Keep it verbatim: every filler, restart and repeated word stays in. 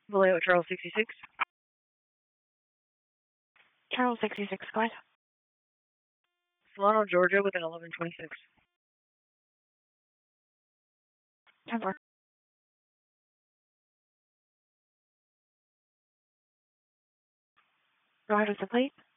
Vallejo, Charles sixty-six. Charles sixty-six, go ahead. Solano, Georgia with an eleven twenty-six. ten four. Go ahead with the plate.